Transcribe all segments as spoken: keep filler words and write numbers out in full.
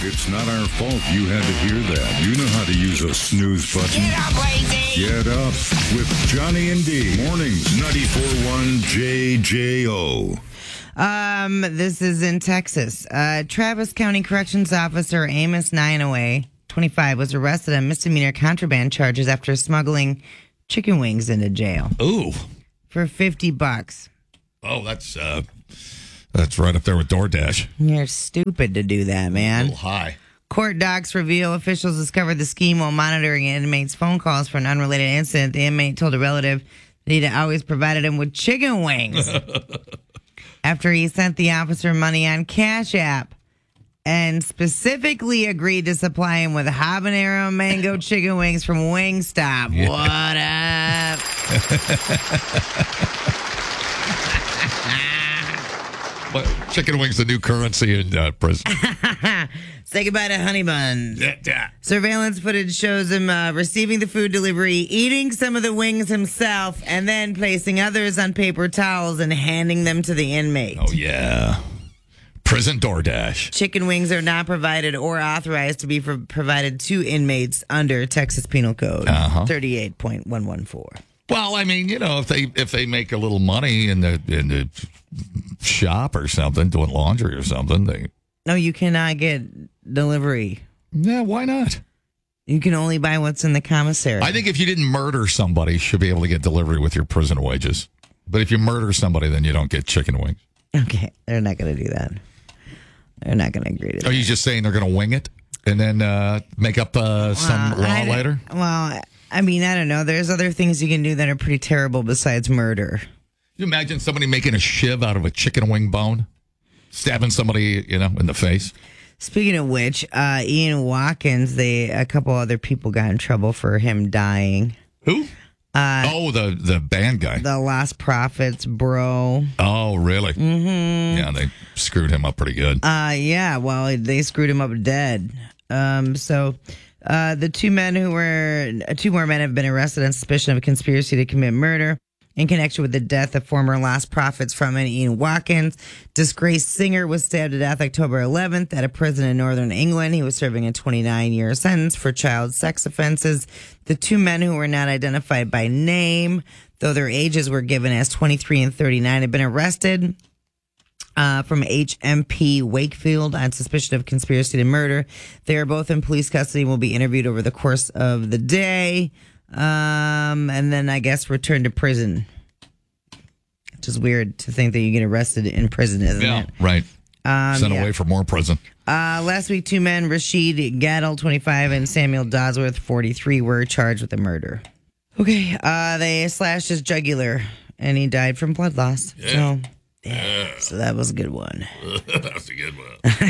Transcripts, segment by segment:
It's not our fault you had to hear that. You know how to use a snooze button. Get up, lazy! Get up with Johnny and D. Mornings, ninety-four point one J J O. Um, this is in Texas. Uh, Travis County Corrections Officer Amos Nineaway, twenty-five, was arrested on misdemeanor contraband charges after smuggling chicken wings into jail. Ooh. For fifty bucks. Oh, that's uh, that's right up there with DoorDash. You're stupid to do that, A man. little high. Court docs reveal officials discovered the scheme while monitoring an inmate's phone calls for an unrelated incident. The inmate told a relative that he'd always provided him with chicken wings after he sent the officer money on Cash App and specifically agreed to supply him with habanero mango chicken wings from Wingstop. Yeah. What up? But chicken wings the new currency in uh, prison. Say goodbye to honey buns. Yeah, yeah. Surveillance footage shows him uh, receiving the food delivery, eating some of the wings himself, and then placing others on paper towels and handing them to the inmate. Oh, yeah. Prison DoorDash. Chicken wings are not provided or authorized to be for provided to inmates under Texas Penal Code Uh-huh. thirty-eight point one one four. Well, I mean, you know, if they if they make a little money in the in the shop or something, doing laundry or something, they No, you cannot get delivery. yeah, why not? You can only buy what's in the commissary. I think if you didn't murder somebody, you should be able to get delivery with your prison wages. But if you murder somebody, then you don't get chicken wings. Okay, they're not going to do that. They're not going to agree to that. Are you just saying they're going to wing it and then uh, make up uh, some Well, law I don't- later? Well, I mean, I don't know. There's other things you can do that are pretty terrible besides murder. You imagine somebody making a shiv out of a chicken wing bone, stabbing somebody, you know, in the face. Speaking of which, uh, Ian Watkins, they a couple other people got in trouble for him dying. Who? Uh, oh, the the band guy. The Lost Prophets, bro. Oh, really? Mm-hmm. Yeah, they screwed him up pretty good. Uh, yeah, well, they screwed him up dead. Um, so uh, the two men who were, two more men have been arrested on suspicion of conspiracy to commit murder in connection with the death of former Lost Prophets frontman Ian Watkins. Disgraced singer was stabbed to death October eleventh at a prison in northern England. He was serving a twenty-nine year sentence for child sex offenses. The two men who were not identified by name, though their ages were given as twenty-three and thirty-nine, have been arrested uh, from H M P Wakefield on suspicion of conspiracy to murder. They are both in police custody and will be interviewed over the course of the day. Um, and then I guess return to prison. Which is weird to think that you get arrested in prison, isn't Yeah, it? right. Um, Sent yeah. away for more prison. Uh, last week, two men, Rashid Gaddle, twenty-five, and Samuel Dosworth, forty-three, were charged with the murder. Okay, uh, they slashed his jugular, and he died from blood loss. Yeah. So, yeah, so that was a good one. That's a good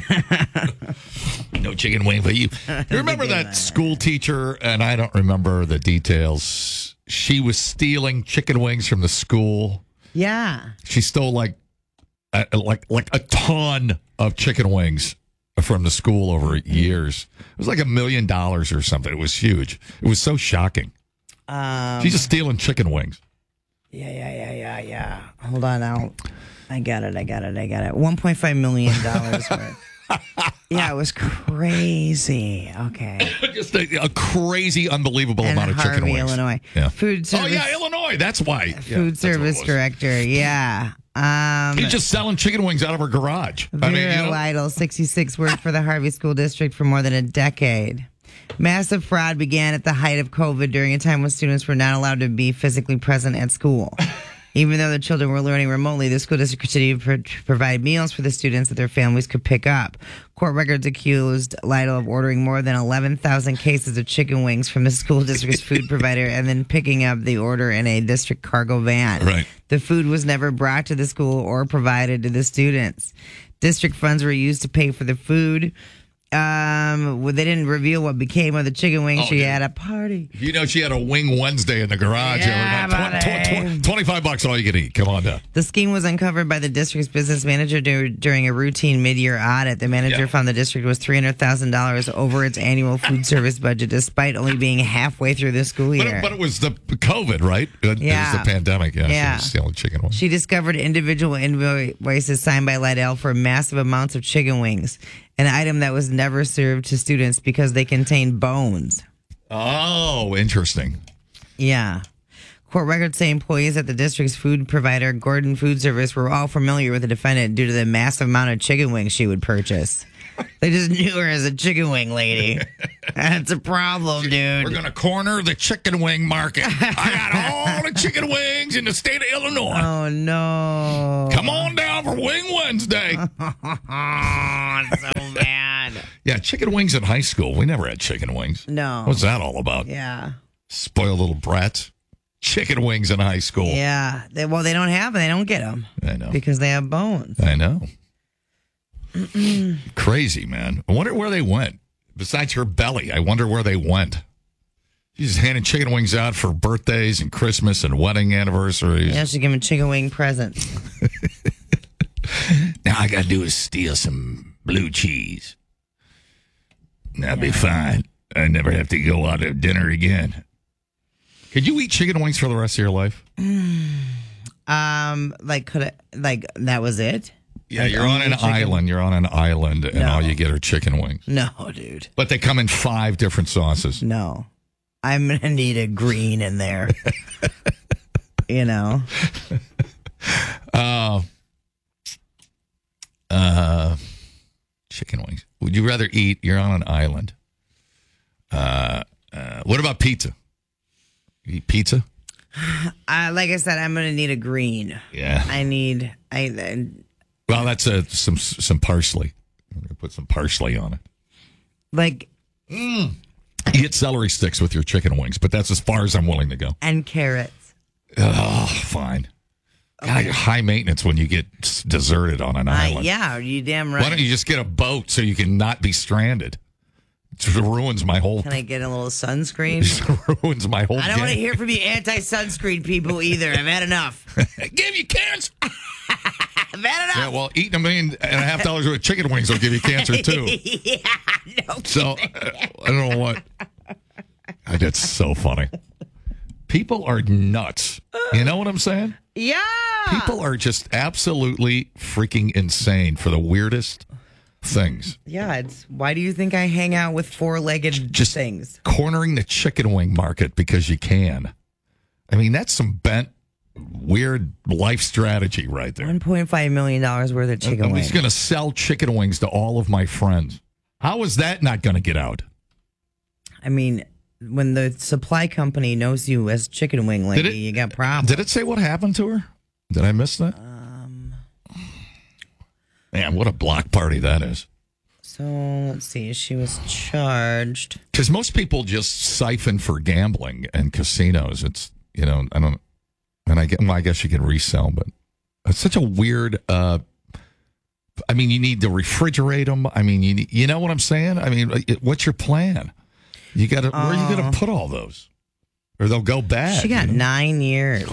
one. No chicken wing for you. You remember that school teacher, and I don't remember the details. She was stealing chicken wings from the school. Yeah. She stole like a, like like a ton of chicken wings from the school over years. It was like a million dollars or something. It was huge. It was so shocking. Um, She's just stealing chicken wings. Yeah, yeah, yeah, yeah, yeah. Hold on, I'll, I got it, I got it, I got it. one point five million dollars worth. Yeah, it was crazy. Okay. Just a, a crazy, unbelievable And amount of chicken Harvey, wings. Illinois. Yeah. Food service. Oh, yeah, Illinois. That's why. Yeah, Food that's what it service was. director. Yeah. Um, She's just selling chicken wings out of her garage. I mean, Vera you know, Lytle, sixty-six, worked for the Harvey School District for more than a decade. Massive fraud began at the height of COVID during a time when students were not allowed to be physically present at school. Even though the children were learning remotely, the school district continued to pro- provide meals for the students that their families could pick up. Court records accused Lytle of ordering more than eleven thousand cases of chicken wings from the school district's food provider and then picking up the order in a district cargo van. Right. The food was never brought to the school or provided to the students. District funds were used to pay for the food. Um, well, they didn't reveal what became of the chicken wings. Oh, she yeah. had a party. You know, she had a wing Wednesday in the garage. Yeah, every night. Tw- tw- tw- twenty-five bucks all you can eat. Come on down. The scheme was uncovered by the district's business manager dur- during a routine mid-year audit. The manager Yeah. found the district was three hundred thousand dollars over its annual food service budget, despite only being halfway through the school But year. it, but it was the COVID, right? It, Yeah. it was the pandemic. Yeah, Yeah. She was stealing chicken wings. She discovered individual invoices signed by Lydell for massive amounts of chicken wings. an item that was never served to students because they contain bones. Oh, interesting. Yeah. Court records say employees at the district's food provider, Gordon Food Service, were all familiar with the defendant due to the massive amount of chicken wings she would purchase. They just knew her as a chicken wing lady. That's a problem, dude. We're going to corner the chicken wing market. I got all the chicken wings in the state of Illinois. Oh, no. Come on down for Wing Wednesday. Oh, so bad. Yeah, chicken wings in high school. We never had chicken wings. No. What's that all about? Yeah. Spoiled little brats. Chicken wings in high school. Yeah. They, well, they don't have them. They don't get them. I know. Because they have bones. I know. Crazy, man. I wonder where they went. Besides her belly, I wonder where they went. She's handing chicken wings out for birthdays and Christmas and wedding anniversaries. Yeah, she give him chicken wing presents. Now I got to do is steal some blue cheese. That'll be fine. I never have to go out to dinner again. Could you eat chicken wings for the rest of your life? Um, like, could I, like, that was it? Yeah, Like, you're on only an chicken- island. You're on an island, and No. all you get are chicken wings. No, dude. But they come in five different sauces. No. I'm going to need a green in there. You know? Uh, uh, chicken wings. Would you rather eat? You're on an island. Uh, uh, what about pizza? You eat pizza? Uh, like I said, I'm going to need a green. Yeah. I need, I, I Well, that's uh, some some parsley. I'm gonna put some parsley on it. like, You get celery sticks with your chicken wings, but that's as far as I'm willing to go. and carrots. Oh, fine. God, you're high maintenance when you get s- deserted on an Uh, island. yeah, you damn right. Why don't you just get a boat so you can not be stranded? It ruins my whole. Can I get a little sunscreen? It ruins my whole. I don't want to game. hear from you anti-sunscreen people either. I've had enough. Give you cancer. I've had enough. Yeah, well, eating a million and a half dollars worth of chicken wings will give you cancer too. Yeah, no. So uh, I don't know what. God, that's so funny. People are nuts. You know what I'm saying? Yeah. People are just absolutely freaking insane for the weirdest things. Yeah, it's why do you think I hang out with four-legged Just things? cornering the chicken wing market because you can. I mean, that's some bent, weird life strategy right there. one point five million dollars worth of chicken I'm wings. just going to sell chicken wings to all of my friends. How is that not going to get out? I mean, when the supply company knows you as chicken wing lady, Did it- you got problems. Did it say what happened to her? Did I miss that? Um, Man, what a block party that is. so let's see. She was charged. Because most people just siphon for gambling and casinos. It's, you know, I don't, and I get, well, I guess you can resell, but it's such a weird, uh, I mean, you need to refrigerate them. I mean, you, you know what I'm saying? I mean, it- what's your plan? You got to, where are you going to put all those? Or they'll go bad. She got you know? nine years.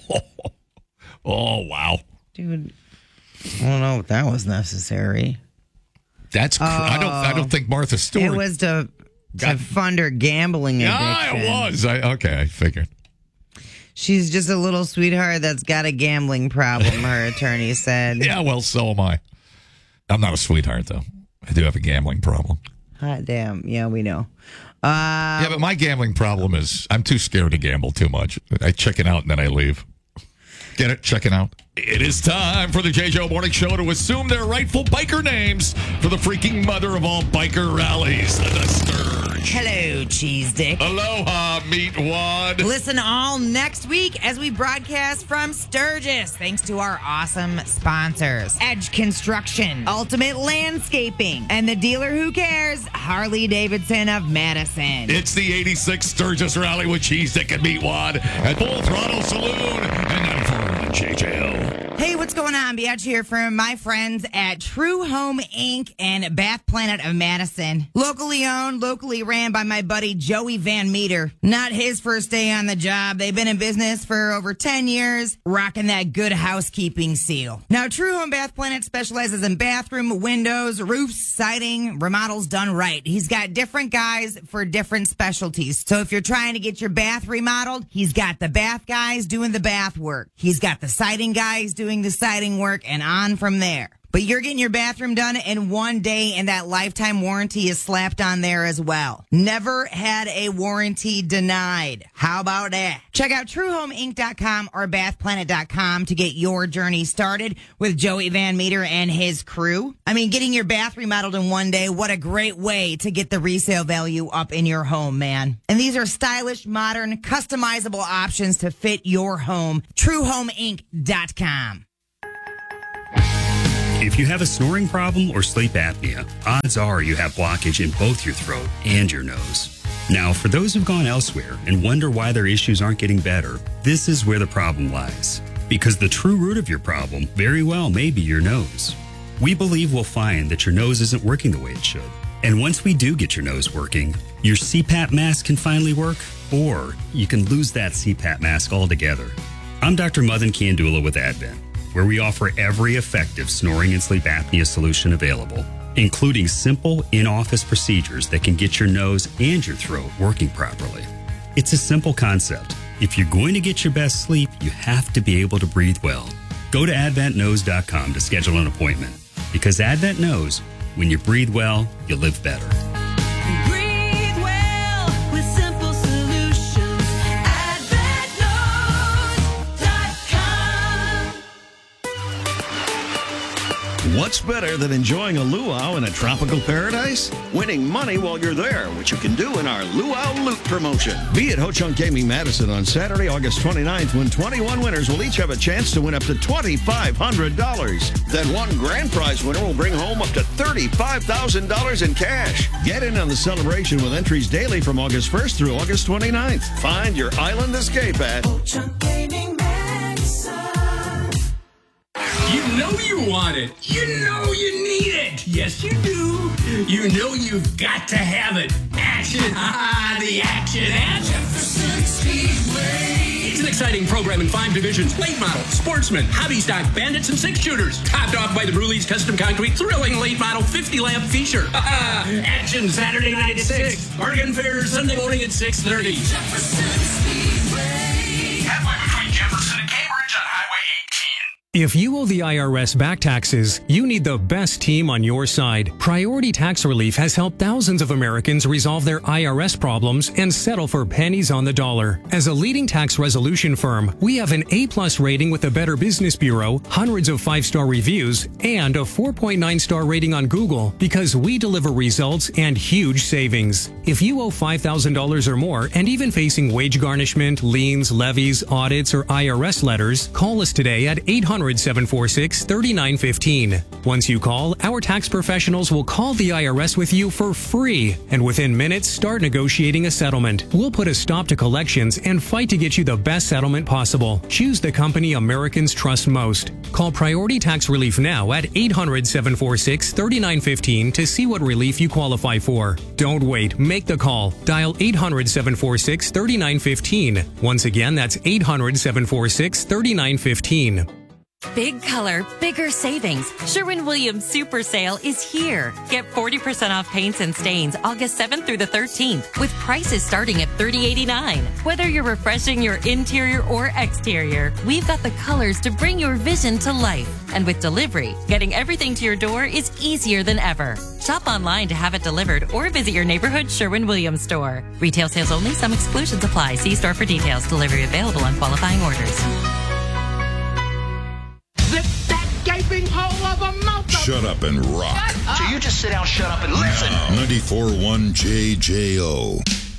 Oh, wow. Dude, I don't know if that was necessary. That's, cr- I don't, I don't think Martha Stewart. It was to, to Got- fund her gambling addiction. Yeah, it was. I, okay, I figured. She's just a little sweetheart that's got a gambling problem, her attorney said. Yeah, well, so am I. I'm not a sweetheart, though. I do have a gambling problem. Hot damn. Yeah, we know. Uh, Yeah, but my gambling problem is I'm too scared to gamble too much. I check it out and then I leave. Get it? Checking out. It is time for the J J O Morning Show to assume their rightful biker names for the freaking mother of all biker rallies, the Sturge. Hello, Cheese Dick. Aloha, meat wad. Listen all next week as we broadcast from Sturgis, thanks to our awesome sponsors. Edge Construction, Ultimate Landscaping, and the dealer who cares, Harley Davidson of Madison. It's the eighty-six Sturgis Rally with Cheese Dick and Meat Wad at Full Throttle Saloon and ninety-four J J O. Hey, what's going on? Biatch here from my friends at True Home Incorporated and Bath Planet of Madison. Locally owned, locally ran by my buddy Joey Van Meter. Not his first day on the job. They've been in business for over ten years, rocking that good housekeeping seal. Now, True Home Bath Planet specializes in bathroom, windows, roofs, siding, remodels done right. He's got different guys for different specialties. So if you're trying to get your bath remodeled, he's got the bath guys doing the bath work. He's got the siding guys doing the siding work and on from there. But you're getting your bathroom done in one day, and that lifetime warranty is slapped on there as well. Never had a warranty denied. How about that? Check out True Home Inc dot com or Bath Planet dot com to get your journey started with Joey Van Meter and his crew. I mean, getting your bath remodeled in one day, what a great way to get the resale value up in your home, man. And these are stylish, modern, customizable options to fit your home. True Home Inc dot com. If you have a snoring problem or sleep apnea, odds are you have blockage in both your throat and your nose. Now, for those who've gone elsewhere and wonder why their issues aren't getting better, this is where the problem lies. Because the true root of your problem very well may be your nose. We believe we'll find that your nose isn't working the way it should. And once we do get your nose working, your C PAP mask can finally work, or you can lose that C PAP mask altogether. I'm Doctor Madan Kandula with Advent, where we offer every effective snoring and sleep apnea solution available, including simple in-office procedures that can get your nose and your throat working properly. It's a simple concept. If you're going to get your best sleep, you have to be able to breathe well. Go to advent nose dot com to schedule an appointment, because Advent knows when you breathe well, you live better. Breathe well with simple solutions. advent nose dot com. What's better than enjoying a luau in a tropical paradise? Winning money while you're there, which you can do in our Luau Loot promotion. Be at Ho Chunk Gaming Madison on Saturday, August twenty-ninth, when twenty-one winners will each have a chance to win up to twenty-five hundred dollars. Then one grand prize winner will bring home up to thirty-five thousand dollars in cash. Get in on the celebration with entries daily from August first through August twenty-ninth. Find your island escape at Ho Chunk Gaming Madison. You know you want it. You know you need it. Yes, you do. You know you've got to have it. Action. Ah, the action at Jefferson Speedway. It's an exciting program in five divisions: late model, sportsman, hobby stock, bandits, and six shooters. Topped off by the Bruley's Custom Concrete thrilling late model fifty lamp feature. Action Saturday night at six. Oregon Fair Sunday morning at six thirty. Jefferson Speedway. Halfway between Jefferson and Cambridge on Highway eighteen. If you owe the I R S back taxes, you need the best team on your side. Priority Tax Relief has helped thousands of Americans resolve their I R S problems and settle for pennies on the dollar. As a leading tax resolution firm, we have an A-plus rating with the Better Business Bureau, hundreds of five-star reviews, and a four point nine star rating on Google because we deliver results and huge savings. If you owe five thousand dollars or more and even facing wage garnishment, liens, levies, audits, or I R S letters, call us today at eight hundred, seven four six, three nine one five. Once you call, our tax professionals will call the I R S with you for free, and within minutes start negotiating a settlement. We'll put a stop to collections and fight to get you the best settlement possible. Choose the company Americans trust most. Call Priority Tax Relief now at eight hundred, seven four six, three nine one five to see what relief you qualify for. Don't wait, make the call. Dial eight hundred, seven four six, three nine one five. Once again, that's eight hundred, seven four six, three nine one five. Big color, bigger savings. Sherwin-Williams Super Sale is here. Get forty percent off paints and stains August seventh through the thirteenth with prices starting at thirty eighty-nine. Whether you're refreshing your interior or exterior, we've got the colors to bring your vision to life. And with delivery, getting everything to your door is easier than ever. Shop online to have it delivered or visit your neighborhood Sherwin-Williams store. Retail sales only. Some exclusions apply. See store for details. Delivery available on qualifying orders. Zip that gaping hole of a mouth. Shut up and rock. So you just sit down, shut up, and listen. ninety-four point one J J O